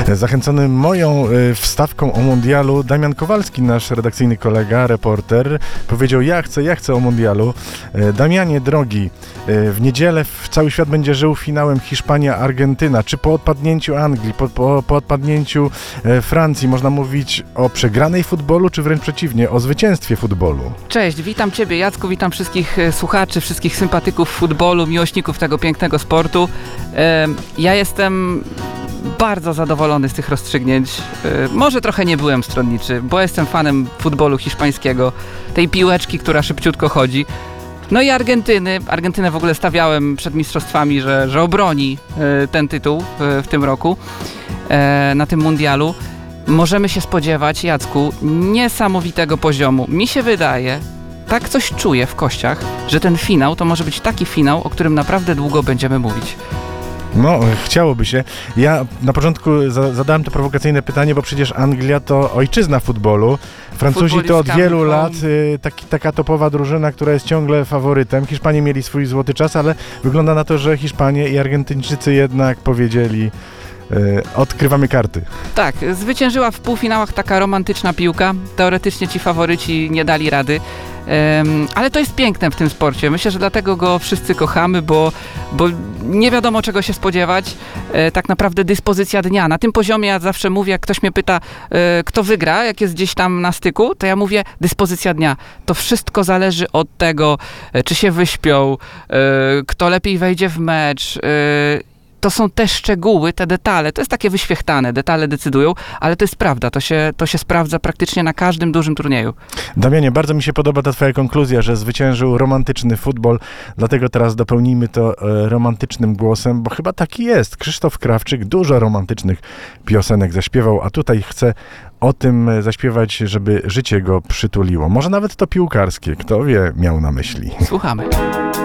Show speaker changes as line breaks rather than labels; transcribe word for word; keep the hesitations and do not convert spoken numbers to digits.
Zachęcony moją wstawką o mundialu, Damian Kowalski, nasz redakcyjny kolega, reporter, powiedział: ja chcę, ja chcę o mundialu. Damianie drogi, w niedzielę cały świat będzie żył finałem Hiszpania-Argentyna. Czy po odpadnięciu Anglii, po, po, po odpadnięciu Francji można mówić o przegranej futbolu, czy wręcz przeciwnie, o zwycięstwie futbolu?
Cześć, witam Ciebie, Jacku, witam wszystkich słuchaczy, wszystkich sympatyków futbolu, miłośników tego pięknego sportu. Ja jestem bardzo zadowolony z tych rozstrzygnięć. Może trochę nie byłem stronniczy, bo jestem fanem futbolu hiszpańskiego, tej piłeczki, która szybciutko chodzi. No i Argentyny. Argentynę w ogóle stawiałem przed mistrzostwami, że, że obroni ten tytuł w, w tym roku na tym mundialu. Możemy się spodziewać, Jacku, niesamowitego poziomu. Mi się wydaje, tak coś czuję w kościach, że ten finał to może być taki finał, o którym naprawdę długo będziemy mówić.
No, chciałoby się. Ja na początku za, zadałem to prowokacyjne pytanie, bo przecież Anglia to ojczyzna futbolu. Francuzi to od wielu lat y, taki, taka topowa drużyna, która jest ciągle faworytem. Hiszpanie mieli swój złoty czas, ale wygląda na to, że Hiszpanie i Argentyńczycy jednak powiedzieli: y, odkrywamy karty.
Tak, zwyciężyła w półfinałach taka romantyczna piłka. Teoretycznie ci faworyci nie dali rady. Um, ale to jest piękne w tym sporcie. Myślę, że dlatego go wszyscy kochamy, bo, bo nie wiadomo czego się spodziewać. E, tak naprawdę dyspozycja dnia. Na tym poziomie ja zawsze mówię, jak ktoś mnie pyta, e, kto wygra, jak jest gdzieś tam na styku, to ja mówię dyspozycja dnia. To wszystko zależy od tego, e, czy się wyśpią, e, kto lepiej wejdzie w mecz. E, To są te szczegóły, te detale, to jest takie wyświechtane, detale decydują, ale to jest prawda, to się, to się sprawdza praktycznie na każdym dużym turnieju.
Damianie, bardzo mi się podoba ta twoja konkluzja, że zwyciężył romantyczny futbol, dlatego teraz dopełnijmy to e, romantycznym głosem, bo chyba taki jest. Krzysztof Krawczyk dużo romantycznych piosenek zaśpiewał, a tutaj chce o tym zaśpiewać, żeby życie go przytuliło. Może nawet to piłkarskie, kto wie, miał na myśli.
Słuchamy.